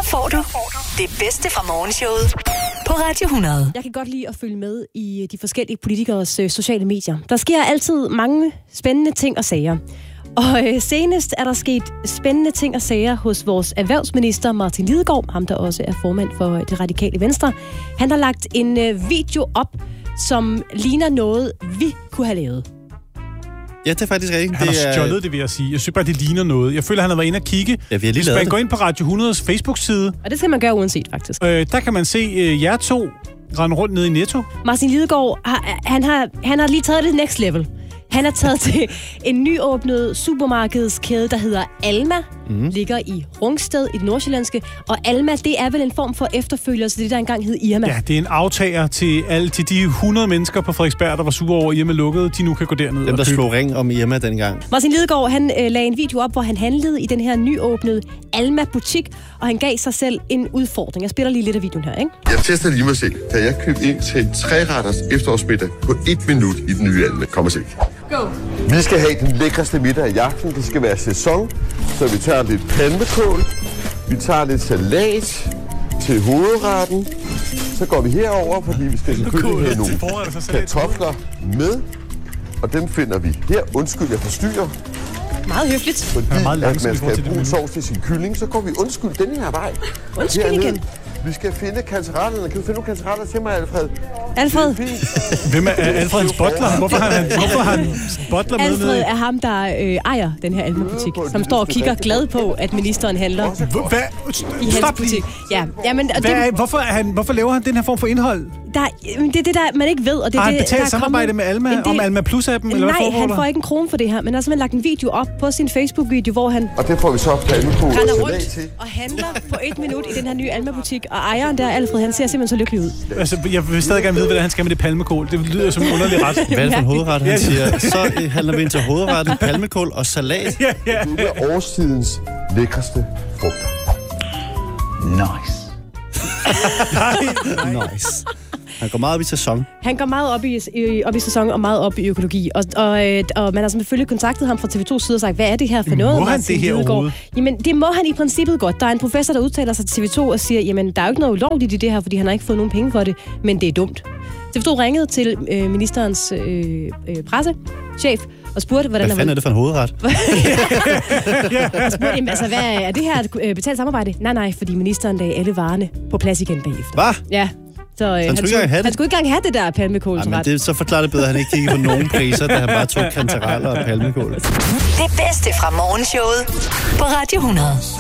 får du det bedste fra morgenshowet på Radio 100. Jeg kan godt lide at følge med i de forskellige politikers sociale medier. Der sker altid mange spændende ting og sager. Og senest er der sket spændende ting og sager hos vores erhvervsminister Martin Lidegaard, ham der også er formand for Det Radikale Venstre. Han har lagt en video op, som ligner noget, vi kunne have lavet. Ja, det er faktisk rigtigt. Han har stjålet det, vil jeg sige. Jeg synes bare, det ligner noget. Jeg føler, han har været inde og kigge. Ja, vi har lige Hvis lavet man det. går ind på Radio 100's Facebook-side... Og det skal man gøre uanset, faktisk. Der kan man se jer to rende rundt nede i Netto. Martin Lidegaard, han har lige taget det next level. Han er taget til en nyåbnet supermarkedskæde, der hedder Alma. Ligger i Rungsted i det nordsjællandske. Og Alma, det er vel en form for efterfølger til det, der engang hed Irma. Ja, det er en aftager til de 100 mennesker på Frederiksberg, der var sure over Irma lukkede. De nu kan gå derned Dem, der slog ring om Irma dengang. Martin Lidegaard, han lagde en video op, hvor han handlede i den her nyåbnede Alma-butik, og han gav sig selv en udfordring. Jeg spiller lige lidt af videoen her, ikke? Jeg tester lige mig selv, da jeg købte ind til en 3-retters efterårsmiddag på 1 minut i den nye Alma. Kom og se. Go! Vi skal have den lækreste middag i aften. Det skal være sæson, så vi tager lidt pandekål. Vi tager lidt salat til hovedretten. Så går vi herover, fordi vi skal selvfølgelig have nogle kartofler med. Og dem finder vi her. Undskyld, jeg forstyrrer. Meget høfligt. Fordi at man skal bruge sovs til sin kylling, så går vi undskyld denne her vej. Undskyld igen. Vi skal finde kantarellerne. Kan du finde nogle kantareller til mig, Alfred? Alfred? Hvem er Alfred hans butler? Hvorfor har han butler med? Alfred er ham, der ejer den her Alma-butik, som står og kigger glad på, at ministeren handler i hans butik. Ja, men Hvorfor laver han den her form for indhold? Det er det, der man ikke ved. Og det har han det, betalt samarbejde med Alma om Alma Plus-appen? Eller nej, han får ikke en krone for det her, men han har simpelthen lagt en video op på sin Facebook-video, hvor han og det får vi så pandekål render og rundt salat til. og handler på 1 minut i den her nye Alma-butik. Og ejeren der, Alfred, han ser simpelthen så lykkelig ud. Altså, jeg vil stadig gerne vide, hvad han skal med det palmekål. Det lyder som en underlig ret. Hvad er det for en hovedret, han siger? Så handler vi ind til hovedretten, palmekål og salat. Det er årstidens lækreste frugter. Nice. Nice. Han går meget op i sæson. Han går meget op i sæson og meget op i økologi. Og man har selvfølgelig kontaktet ham fra TV2's side og sagt, hvad er det her for noget? Må han det her overhovedet? Jamen, det må han i princippet godt. Der er en professor, der udtaler sig til TV2 og siger, jamen, der er jo ikke noget ulovligt i det her, fordi han har ikke fået nogen penge for det, men det er dumt. TV2 ringede til ministerens pressechef og spurgte, hvordan... Hvad fanden er det for en hovedret? Og spurgte, jamen, altså, hvad er det her et betalt samarbejde? Nej, fordi ministeren lagde alle varerne på plads igen bagefter. Hvad? Ja. Så han skulle ikke engang have det der palmekålsret. Men det så forklarer det bedre, at han ikke kiggede på nogen priser, da han bare tog kantareller og palmekål. Det bedste fra morgenshowet på Radio 100.